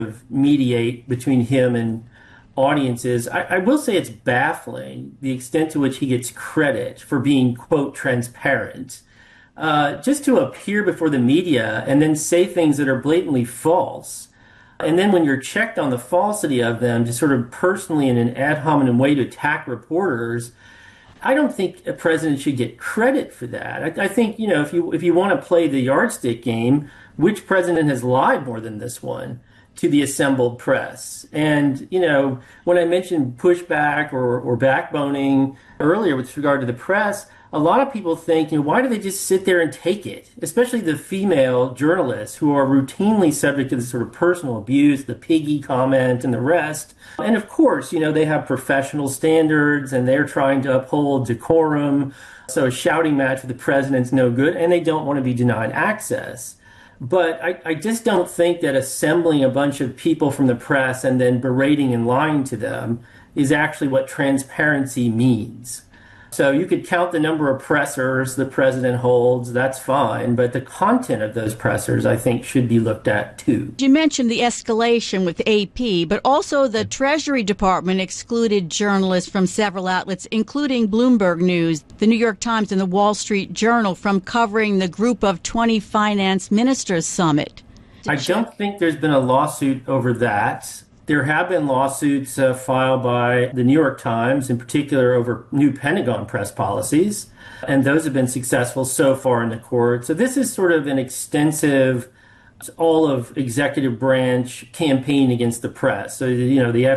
mediate between him and audiences. I will say it's baffling the extent to which he gets credit for being, quote, transparent. Just to appear before the media and then say things that are blatantly false. And then when you're checked on the falsity of them, to sort of personally in an ad hominem way to attack reporters, I don't think a president should get credit for that. I think, if you want to play the yardstick game, which president has lied more than this one to the assembled press? And, when I mentioned pushback or backboning earlier with regard to the press, a lot of people think, why do they just sit there and take it? Especially the female journalists who are routinely subject to this sort of personal abuse, the piggy comment and the rest. And of course, they have professional standards and they're trying to uphold decorum. So a shouting match with the president's no good and they don't want to be denied access. But I just don't think that assembling a bunch of people from the press and then berating and lying to them is actually what transparency means. So you could count the number of pressers the president holds, that's fine, but the content of those pressers, I think, should be looked at too. You mentioned the escalation with AP, but also the Treasury Department excluded journalists from several outlets, including Bloomberg News, the New York Times, and the Wall Street Journal, from covering the Group of 20 Finance Ministers Summit. I don't think there's been a lawsuit over that. There have been lawsuits filed by the New York Times, in particular over new Pentagon press policies, and those have been successful so far in the court. So this is sort of an extensive, all of executive branch campaign against the press. So, the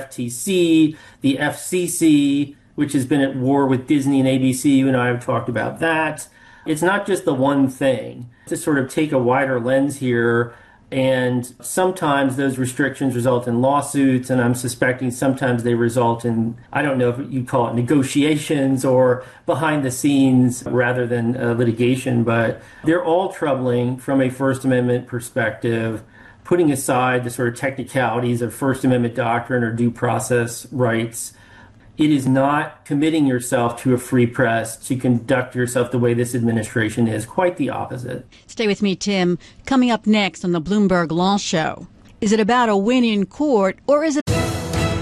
FTC, the FCC, which has been at war with Disney and ABC, you and I have talked about that. It's not just the one thing. To sort of take a wider lens here, and sometimes those restrictions result in lawsuits, and I'm suspecting sometimes they result in, I don't know if you'd call it negotiations or behind the scenes rather than litigation, but they're all troubling from a First Amendment perspective, putting aside the sort of technicalities of First Amendment doctrine or due process rights. It is not committing yourself to a free press to conduct yourself the way this administration is. Quite the opposite. Stay with me, Tim. Coming up next on the Bloomberg Law Show. Is it about a win in court, or is it...